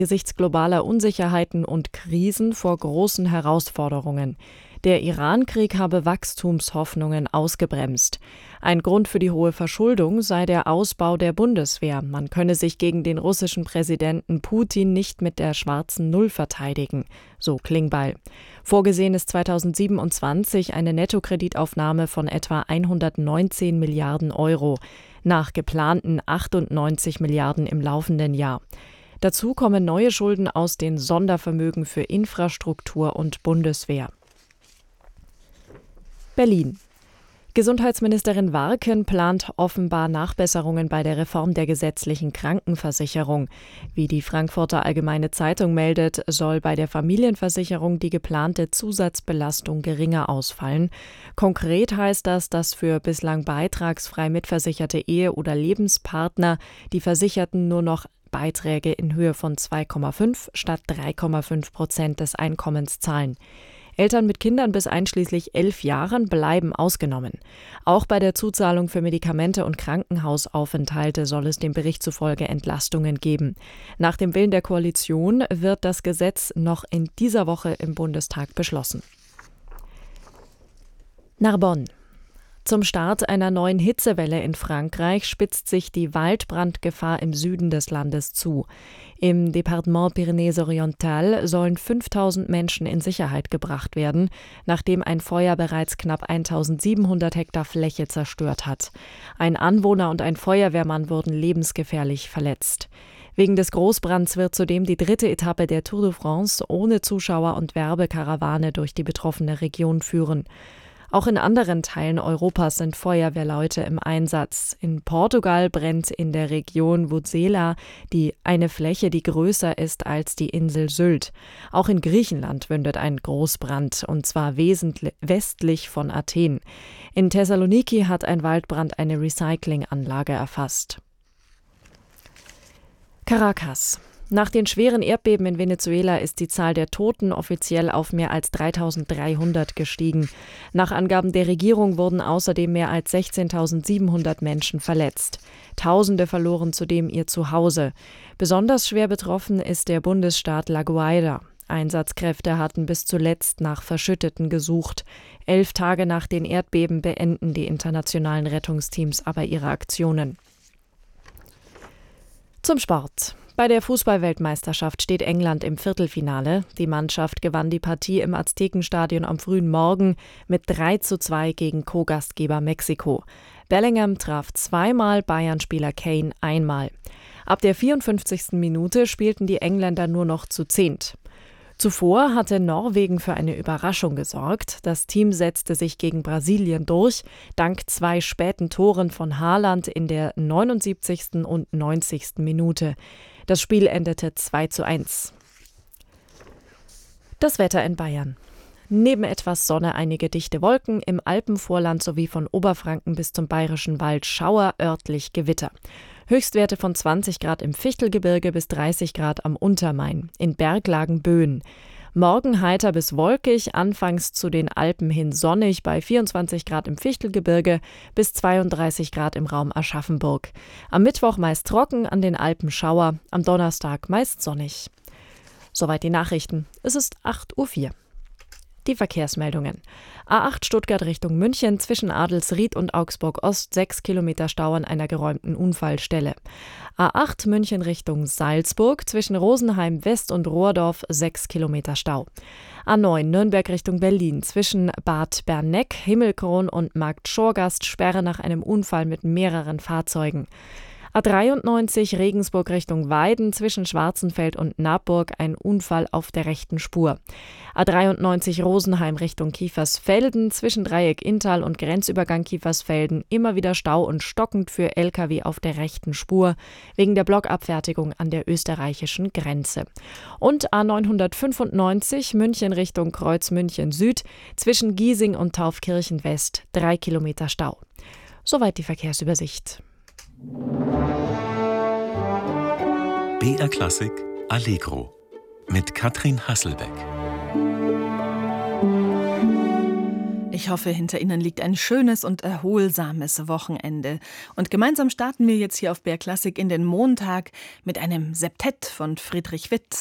angesichts globaler Unsicherheiten und Krisen vor großen Herausforderungen. Der Iran-Krieg habe Wachstumshoffnungen ausgebremst. Ein Grund für die hohe Verschuldung sei der Ausbau der Bundeswehr. Man könne sich gegen den russischen Präsidenten Putin nicht mit der schwarzen Null verteidigen, so Klingbeil. Vorgesehen ist 2027 eine Nettokreditaufnahme von etwa 119 Milliarden Euro, nach geplanten 98 Milliarden im laufenden Jahr. Dazu kommen neue Schulden aus den Sondervermögen für Infrastruktur und Bundeswehr. Berlin. Gesundheitsministerin Warken plant offenbar Nachbesserungen bei der Reform der gesetzlichen Krankenversicherung. Wie die Frankfurter Allgemeine Zeitung meldet, soll bei der Familienversicherung die geplante Zusatzbelastung geringer ausfallen. Konkret heißt das, dass für bislang beitragsfrei mitversicherte Ehe- oder Lebenspartner die Versicherten nur noch Beiträge in Höhe von 2,5 statt 3,5% des Einkommens zahlen. Eltern mit Kindern bis einschließlich 11 Jahren bleiben ausgenommen. Auch bei der Zuzahlung für Medikamente und Krankenhausaufenthalte soll es dem Bericht zufolge Entlastungen geben. Nach dem Willen der Koalition wird das Gesetz noch in dieser Woche im Bundestag beschlossen. Narbonne. Zum Start einer neuen Hitzewelle in Frankreich spitzt sich die Waldbrandgefahr im Süden des Landes zu. Im Departement Pyrénées-Orientales sollen 5000 Menschen in Sicherheit gebracht werden, nachdem ein Feuer bereits knapp 1700 Hektar Fläche zerstört hat. Ein Anwohner und ein Feuerwehrmann wurden lebensgefährlich verletzt. Wegen des Großbrands wird zudem die 3. Etappe der Tour de France ohne Zuschauer und Werbekarawane durch die betroffene Region führen. Auch in anderen Teilen Europas sind Feuerwehrleute im Einsatz. In Portugal brennt in der Region Voutsela eine Fläche, die größer ist als die Insel Sylt. Auch in Griechenland wündet ein Großbrand, und zwar westlich von Athen. In Thessaloniki hat ein Waldbrand eine Recyclinganlage erfasst. Caracas. Nach den schweren Erdbeben in Venezuela ist die Zahl der Toten offiziell auf mehr als 3.300 gestiegen. Nach Angaben der Regierung wurden außerdem mehr als 16.700 Menschen verletzt. Tausende verloren zudem ihr Zuhause. Besonders schwer betroffen ist der Bundesstaat La Guaira. Einsatzkräfte hatten bis zuletzt nach Verschütteten gesucht. 11 Tage nach den Erdbeben beenden die internationalen Rettungsteams aber ihre Aktionen. Zum Sport. Bei der Fußball-Weltmeisterschaft steht England im Viertelfinale. Die Mannschaft gewann die Partie im Aztekenstadion am frühen Morgen mit 3:2 gegen Co-Gastgeber Mexiko. Bellingham traf 2-mal, Bayern-Spieler Kane einmal. Ab der 54. Minute spielten die Engländer nur noch zu 10. Zuvor hatte Norwegen für eine Überraschung gesorgt. Das Team setzte sich gegen Brasilien durch, dank 2 späten Toren von Haaland in der 79. und 90. Minute. Das Spiel endete 2:1. Das Wetter in Bayern. Neben etwas Sonne einige dichte Wolken, im Alpenvorland sowie von Oberfranken bis zum Bayerischen Wald Schauer, örtlich Gewitter. Höchstwerte von 20 Grad im Fichtelgebirge bis 30 Grad am Untermain, in Berglagen Böen. Morgen heiter bis wolkig, anfangs zu den Alpen hin sonnig bei 24 Grad im Fichtelgebirge bis 32 Grad im Raum Aschaffenburg. Am Mittwoch meist trocken, an den Alpen Schauer, am Donnerstag meist sonnig. Soweit die Nachrichten. Es ist 8:04 Uhr. Die Verkehrsmeldungen. A8 Stuttgart Richtung München, zwischen Adelsried und Augsburg Ost 6 Kilometer Stau an einer geräumten Unfallstelle. A8 München Richtung Salzburg, zwischen Rosenheim West und Rohrdorf 6 Kilometer Stau. A9 Nürnberg Richtung Berlin, zwischen Bad Berneck, Himmelkron und Markt Schorgast Sperre nach einem Unfall mit mehreren Fahrzeugen. A93 Regensburg Richtung Weiden, zwischen Schwarzenfeld und Naburg ein Unfall auf der rechten Spur. A93 Rosenheim Richtung Kiefersfelden, zwischen Dreieck Inntal und Grenzübergang Kiefersfelden immer wieder Stau und stockend für Lkw auf der rechten Spur, wegen der Blockabfertigung an der österreichischen Grenze. Und A995 München Richtung Kreuz München Süd, zwischen Giesing und Taufkirchen West 3 Kilometer Stau. Soweit die Verkehrsübersicht. BR Klassik Allegro mit Katrin Hasselbeck. Ich hoffe, hinter Ihnen liegt ein schönes und erholsames Wochenende. Und gemeinsam starten wir jetzt hier auf BR Klassik in den Montag mit einem Septett von Friedrich Witt.